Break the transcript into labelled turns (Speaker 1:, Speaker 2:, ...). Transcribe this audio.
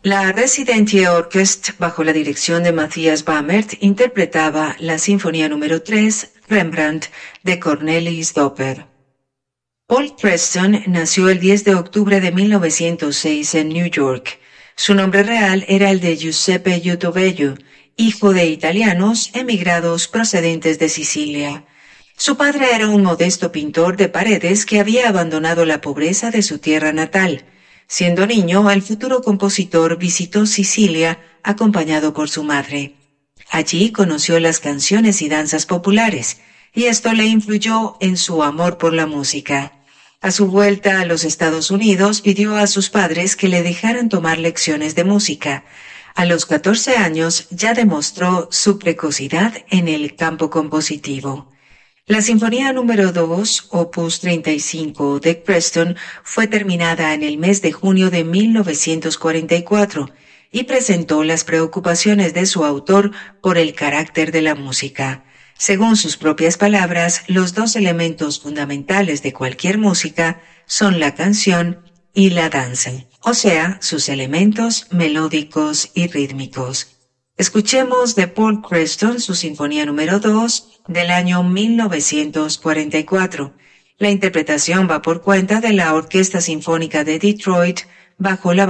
Speaker 1: La Residentie Orchestra, bajo la dirección de Matthias Bamert, interpretaba la Sinfonía número 3, Rembrandt, de Cornelis Doppler. Paul Preston nació el 10 de octubre de 1906 en New York. Su nombre real era el de Giuseppe Iutovello, hijo de italianos emigrados procedentes de Sicilia. Su padre era un modesto pintor de paredes que había abandonado la pobreza de su tierra natal. Siendo niño, el futuro compositor visitó Sicilia acompañado por su madre. Allí conoció las canciones y danzas populares, y esto le influyó en su amor por la música. A su vuelta a los Estados Unidos pidió a sus padres que le dejaran tomar lecciones de música. A los 14 años ya demostró su precocidad en el campo compositivo. La Sinfonía número 2, opus 35 de Preston, fue terminada en el mes de junio de 1944 y presentó las preocupaciones de su autor por el carácter de la música. Según sus propias palabras, los dos elementos fundamentales de cualquier música son la canción y la danza, o sea, sus elementos melódicos y rítmicos. Escuchemos de Paul Preston su Sinfonía número 2 del año 1944. La interpretación va por cuenta de la Orquesta Sinfónica de Detroit bajo la